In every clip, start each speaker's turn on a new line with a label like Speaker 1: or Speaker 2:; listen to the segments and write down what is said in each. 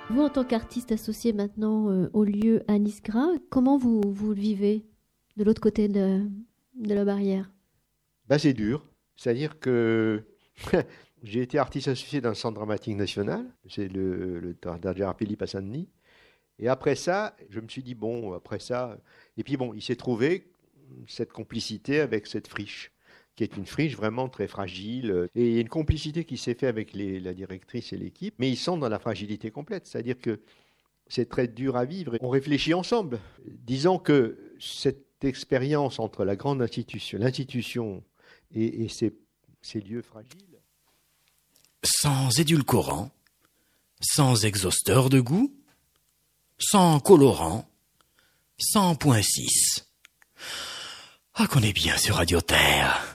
Speaker 1: Vous, en tant qu'artiste associé maintenant au lieu à Niskra, comment vous le vivez de l'autre côté de la barrière?
Speaker 2: Bah, c'est dur. C'est-à-dire que j'ai été artiste associé dans le Centre dramatique national, c'est le Théâtre Philippe à Saint-Denis. Et après ça, je me suis dit, bon, après ça. Et puis bon, il s'est trouvé cette complicité avec cette friche, qui est une friche vraiment très fragile. Et il y a une complicité qui s'est faite avec la directrice et l'équipe, mais ils sont dans la fragilité complète. C'est-à-dire que c'est très dur à vivre. On réfléchit ensemble. Disons que cette expérience entre la grande institution, l'institution et ces lieux fragiles.
Speaker 3: Sans édulcorant, sans exhausteur de goût, sans colorant, sans point 6. Ah, qu'on est bien sur Radio Terre.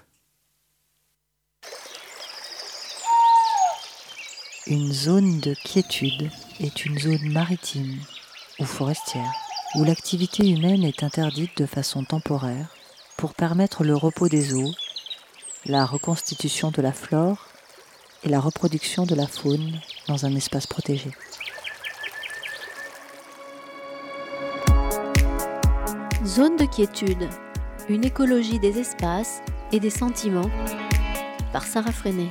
Speaker 4: Une zone de quiétude est une zone maritime ou forestière où l'activité humaine est interdite de façon temporaire pour permettre le repos des eaux, la reconstitution de la flore et la reproduction de la faune dans un espace protégé.
Speaker 1: Zone de quiétude, une écologie des espaces et des sentiments, par Sarah Freinet.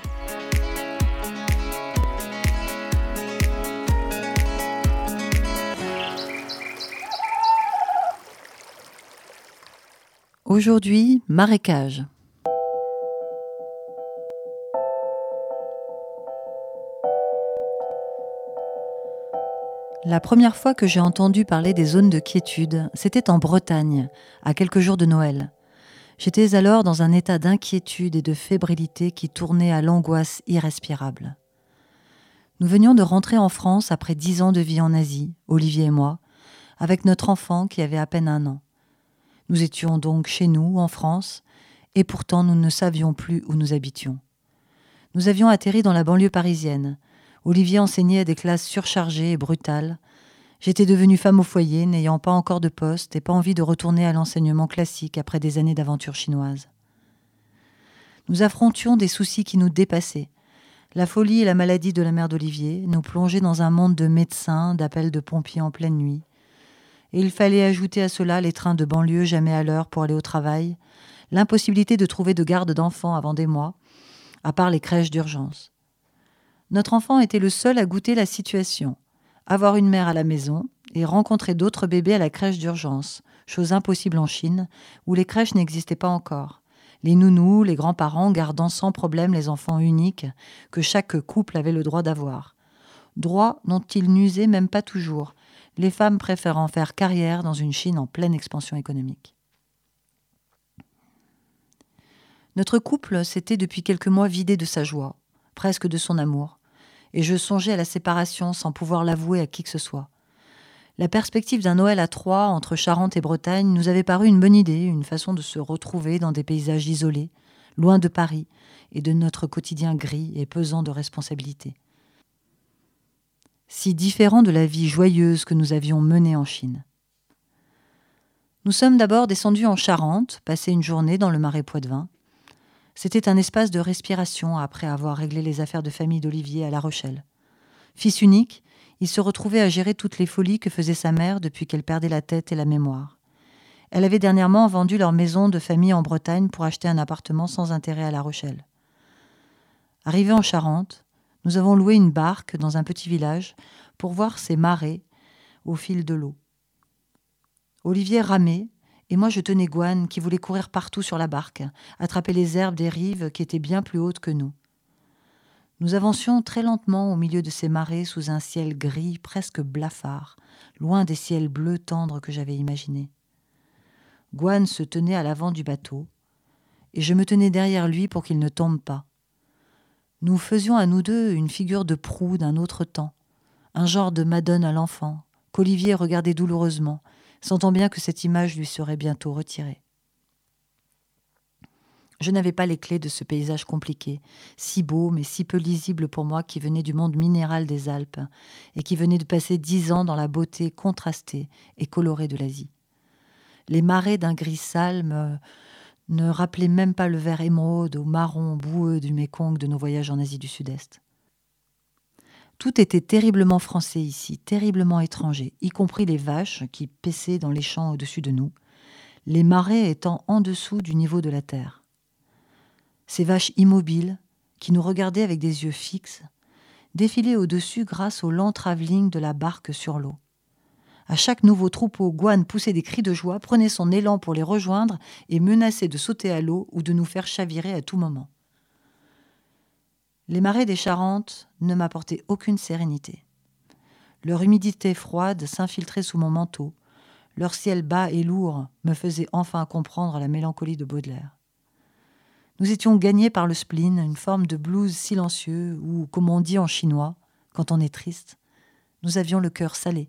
Speaker 4: Aujourd'hui, marécage. La première fois que j'ai entendu parler des zones de quiétude, c'était en Bretagne, à quelques jours de Noël. J'étais alors dans un état d'inquiétude et de fébrilité qui tournait à l'angoisse irrespirable. Nous venions de rentrer en France après 10 ans de vie en Asie, Olivier et moi, avec notre enfant qui avait à peine 1 an. Nous étions donc chez nous, en France, et pourtant nous ne savions plus où nous habitions. Nous avions atterri dans la banlieue parisienne. Olivier enseignait à des classes surchargées et brutales. J'étais devenue femme au foyer, n'ayant pas encore de poste et pas envie de retourner à l'enseignement classique après des années d'aventure chinoise. Nous affrontions des soucis qui nous dépassaient. La folie et la maladie de la mère d'Olivier nous plongeaient dans un monde de médecins, d'appels de pompiers en pleine nuit. Et il fallait ajouter à cela les trains de banlieue jamais à l'heure pour aller au travail, l'impossibilité de trouver de garde d'enfants avant des mois, à part les crèches d'urgence. Notre enfant était le seul à goûter la situation. Avoir une mère à la maison et rencontrer d'autres bébés à la crèche d'urgence, chose impossible en Chine, où les crèches n'existaient pas encore. Les nounous, les grands-parents gardant sans problème les enfants uniques que chaque couple avait le droit d'avoir. Droit dont ils n'usaient même pas toujours, les femmes préférant faire carrière dans une Chine en pleine expansion économique. Notre couple s'était depuis quelques mois vidé de sa joie, presque de son amour, et je songeais à la séparation sans pouvoir l'avouer à qui que ce soit. La perspective d'un Noël à 3 entre Charente et Bretagne nous avait paru une bonne idée, une façon de se retrouver dans des paysages isolés, loin de Paris et de notre quotidien gris et pesant de responsabilités. Si différent de la vie joyeuse que nous avions menée en Chine. Nous sommes d'abord descendus en Charente, passer une journée dans le Marais Poitevin. C'était un espace de respiration après avoir réglé les affaires de famille d'Olivier à La Rochelle. Fils unique, il se retrouvait à gérer toutes les folies que faisait sa mère depuis qu'elle perdait la tête et la mémoire. Elle avait dernièrement vendu leur maison de famille en Bretagne pour acheter un appartement sans intérêt à La Rochelle. Arrivés en Charente, nous avons loué une barque dans un petit village pour voir ces marais au fil de l'eau. Olivier ramait, et moi je tenais Gouane qui voulait courir partout sur la barque, attraper les herbes des rives qui étaient bien plus hautes que nous. Nous avancions très lentement au milieu de ces marais sous un ciel gris presque blafard, loin des ciels bleus tendres que j'avais imaginés. Gouane se tenait à l'avant du bateau, et je me tenais derrière lui pour qu'il ne tombe pas. Nous faisions à nous deux une figure de proue d'un autre temps, un genre de Madone à l'enfant, qu'Olivier regardait douloureusement, sentant bien que cette image lui serait bientôt retirée. Je n'avais pas les clés de ce paysage compliqué, si beau mais si peu lisible pour moi qui venais du monde minéral des Alpes et qui venait de passer 10 ans dans la beauté contrastée et colorée de l'Asie. Les marais d'un gris sale ne rappelaient même pas le vert émeraude ou marron boueux du Mékong de nos voyages en Asie du Sud-Est. Tout était terriblement français ici, terriblement étranger, y compris les vaches qui paissaient dans les champs au-dessus de nous, les marais étant en dessous du niveau de la terre. Ces vaches immobiles, qui nous regardaient avec des yeux fixes, défilaient au-dessus grâce au lent travelling de la barque sur l'eau. À chaque nouveau troupeau, Gouane poussait des cris de joie, prenait son élan pour les rejoindre et menaçait de sauter à l'eau ou de nous faire chavirer à tout moment. Les marais des Charentes ne m'apportaient aucune sérénité. Leur humidité froide s'infiltrait sous mon manteau. Leur ciel bas et lourd me faisait enfin comprendre la mélancolie de Baudelaire. Nous étions gagnés par le spleen, une forme de blues silencieux où, comme on dit en chinois, quand on est triste, nous avions le cœur salé.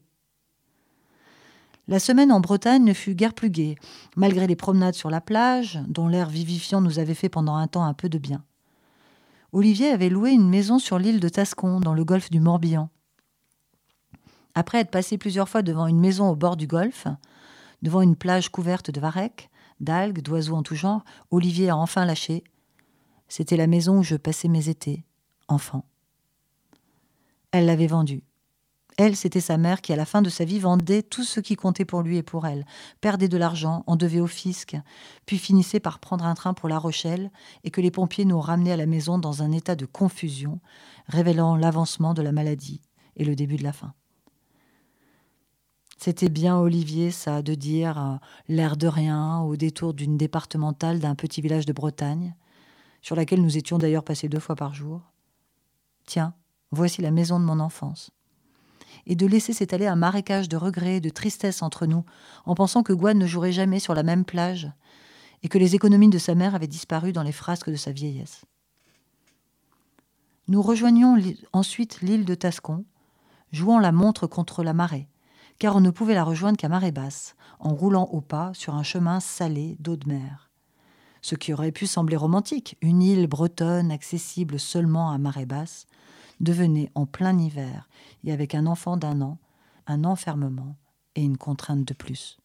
Speaker 4: La semaine en Bretagne ne fut guère plus gaie, malgré les promenades sur la plage, dont l'air vivifiant nous avait fait pendant un temps un peu de bien. Olivier avait loué une maison sur l'île de Tascon, dans le golfe du Morbihan. Après être passé plusieurs fois devant une maison au bord du golfe, devant une plage couverte de varechs, d'algues, d'oiseaux en tout genre, Olivier a enfin lâché. C'était la maison où je passais mes étés, enfant. Elle l'avait vendue. Elle, c'était sa mère qui, à la fin de sa vie, vendait tout ce qui comptait pour lui et pour elle, perdait de l'argent, en devait au fisc, puis finissait par prendre un train pour La Rochelle et que les pompiers nous ramenaient à la maison dans un état de confusion, révélant l'avancement de la maladie et le début de la fin. C'était bien Olivier, ça, de dire l'air de rien au détour d'une départementale d'un petit village de Bretagne, sur laquelle nous étions d'ailleurs passés 2 fois par jour. Tiens, voici la maison de mon enfance. Et de laisser s'étaler un marécage de regrets et de tristesse entre nous, en pensant que Gouane ne jouerait jamais sur la même plage et que les économies de sa mère avaient disparu dans les frasques de sa vieillesse. Nous rejoignions ensuite l'île de Tascon, jouant la montre contre la marée, car on ne pouvait la rejoindre qu'à marée basse, en roulant au pas sur un chemin salé d'eau de mer. Ce qui aurait pu sembler romantique, une île bretonne accessible seulement à marée basse, devenait en plein hiver, et avec un enfant d'1 an, un enfermement et une contrainte de plus.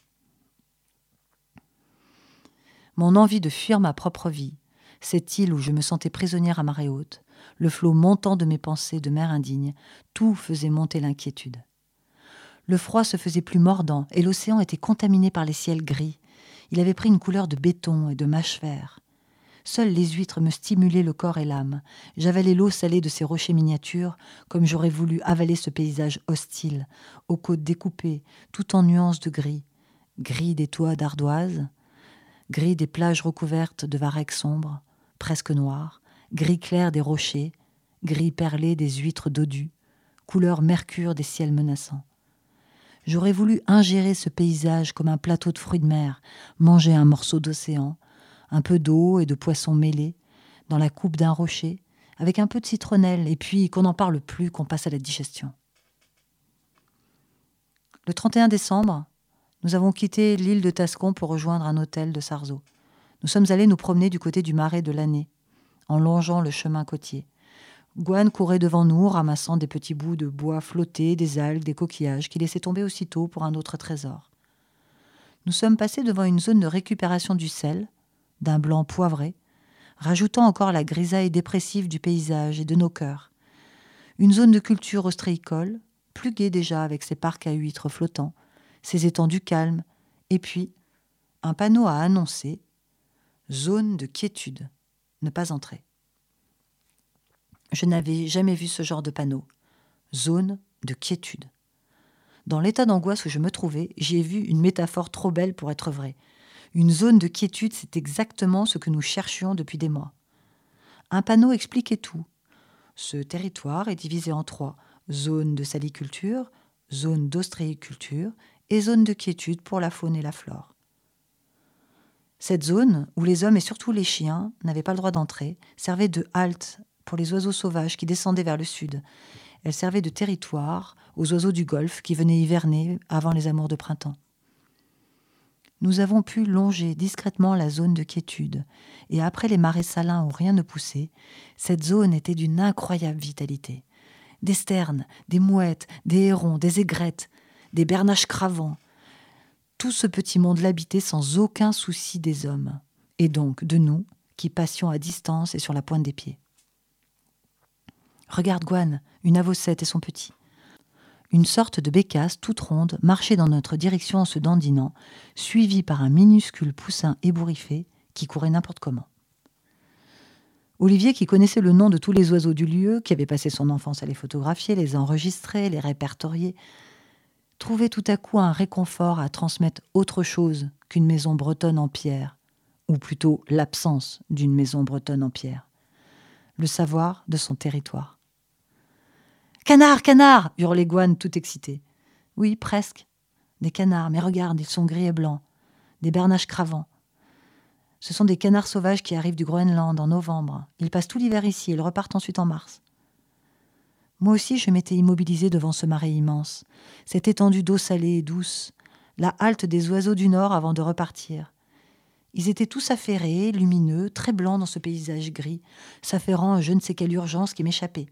Speaker 4: Mon envie de fuir ma propre vie, cette île où je me sentais prisonnière à marée haute, le flot montant de mes pensées de mer indigne, tout faisait monter l'inquiétude. Le froid se faisait plus mordant et l'océan était contaminé par les ciels gris. Il avait pris une couleur de béton et de mâche-fer. Seules les huîtres me stimulaient le corps et l'âme. J'avalais l'eau salée de ces rochers miniatures, comme j'aurais voulu avaler ce paysage hostile, aux côtes découpées, tout en nuances de gris. Gris des toits d'ardoise, gris des plages recouvertes de varechs sombres, presque noirs, gris clair des rochers, gris perlé des huîtres dodues, couleur mercure des ciels menaçants. J'aurais voulu ingérer ce paysage comme un plateau de fruits de mer, manger un morceau d'océan, un peu d'eau et de poissons mêlés, dans la coupe d'un rocher, avec un peu de citronnelle, et puis qu'on n'en parle plus, qu'on passe à la digestion. Le 31 décembre, nous avons quitté l'île de Tascon pour rejoindre un hôtel de Sarzeau. Nous sommes allés nous promener du côté du marais de l'Année, en longeant le chemin côtier. Gouane courait devant nous, ramassant des petits bouts de bois flottés, des algues, des coquillages, qui laissaient tomber aussitôt pour un autre trésor. Nous sommes passés devant une zone de récupération du sel, d'un blanc poivré, rajoutant encore la grisaille dépressive du paysage et de nos cœurs. Une zone de culture ostréicole, plus gaie déjà avec ses parcs à huîtres flottants, ses étendues calmes, et puis un panneau à annoncer « Zone de quiétude, ne pas entrer ». Je n'avais jamais vu ce genre de panneau. Zone de quiétude. Dans l'état d'angoisse où je me trouvais, j'y ai vu une métaphore trop belle pour être vraie. Une zone de quiétude, c'est exactement ce que nous cherchions depuis des mois. Un panneau expliquait tout. Ce territoire est divisé en 3. Zone de saliculture, zone d'ostréiculture et zone de quiétude pour la faune et la flore. Cette zone, où les hommes et surtout les chiens n'avaient pas le droit d'entrer, servait de halte pour les oiseaux sauvages qui descendaient vers le sud. Elle servait de territoire aux oiseaux du golfe qui venaient hiverner avant les amours de printemps. Nous avons pu longer discrètement la zone de quiétude, et après les marais salins où rien ne poussait, cette zone était d'une incroyable vitalité. Des sternes, des mouettes, des hérons, des aigrettes, des bernaches cravants. Tout ce petit monde l'habitait sans aucun souci des hommes, et donc de nous, qui passions à distance et sur la pointe des pieds. Regarde Gouane, une avocette et son petit. Une sorte de bécasse toute ronde marchait dans notre direction en se dandinant, suivie par un minuscule poussin ébouriffé qui courait n'importe comment. Olivier, qui connaissait le nom de tous les oiseaux du lieu, qui avait passé son enfance à les photographier, les enregistrer, les répertorier, trouvait tout à coup un réconfort à transmettre autre chose qu'une maison bretonne en pierre, ou plutôt l'absence d'une maison bretonne en pierre, le savoir de son territoire. « Canard, canard !» hurlait Gouane tout excité. « Oui, presque. Des canards, mais regarde, ils sont gris et blancs. Des bernaches cravants. Ce sont des canards sauvages qui arrivent du Groenland en novembre. Ils passent tout l'hiver ici, ils repartent ensuite en mars. » Moi aussi, je m'étais immobilisée devant ce marais immense, cette étendue d'eau salée et douce, la halte des oiseaux du Nord avant de repartir. Ils étaient tous affairés, lumineux, très blancs dans ce paysage gris, s'affairant je ne sais quelle urgence qui m'échappait.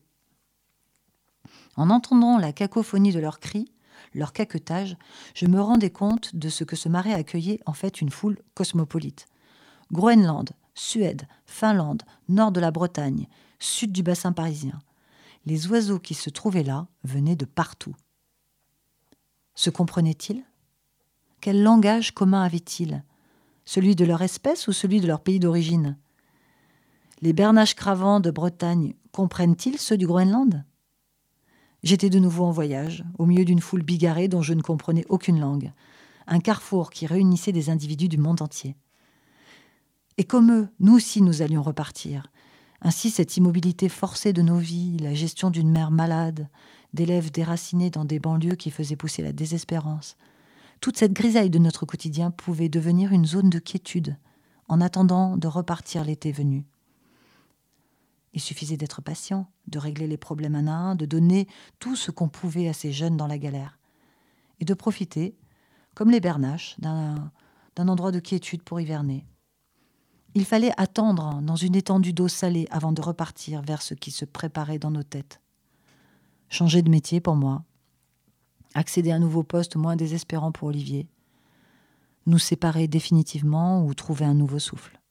Speaker 4: En entendant la cacophonie de leurs cris, leur caquetage, je me rendais compte de ce que ce marais accueillait en fait une foule cosmopolite. Groenland, Suède, Finlande, nord de la Bretagne, sud du bassin parisien. Les oiseaux qui se trouvaient là venaient de partout. Se comprenaient-ils ? Quel langage commun avaient-ils ? Celui de leur espèce ou celui de leur pays d'origine ? Les bernaches cravants de Bretagne comprennent-ils ceux du Groenland ? J'étais de nouveau en voyage, au milieu d'une foule bigarrée dont je ne comprenais aucune langue. Un carrefour qui réunissait des individus du monde entier. Et comme eux, nous aussi nous allions repartir. Ainsi, cette immobilité forcée de nos vies, la gestion d'une mère malade, d'élèves déracinés dans des banlieues qui faisaient pousser la désespérance, toute cette grisaille de notre quotidien pouvait devenir une zone de quiétude, en attendant de repartir l'été venu. Il suffisait d'être patient, de régler les problèmes un à un, de donner tout ce qu'on pouvait à ces jeunes dans la galère, et de profiter, comme les bernaches, d'un endroit de quiétude pour hiverner. Il fallait attendre dans une étendue d'eau salée avant de repartir vers ce qui se préparait dans nos têtes. Changer de métier pour moi, accéder à un nouveau poste moins désespérant pour Olivier, nous séparer définitivement ou trouver un nouveau souffle.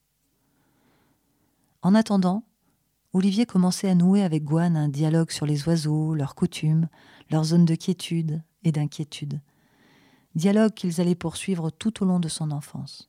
Speaker 4: En attendant, Olivier commençait à nouer avec Gouane un dialogue sur les oiseaux, leurs coutumes, leurs zones de quiétude et d'inquiétude. Dialogue qu'ils allaient poursuivre tout au long de son enfance.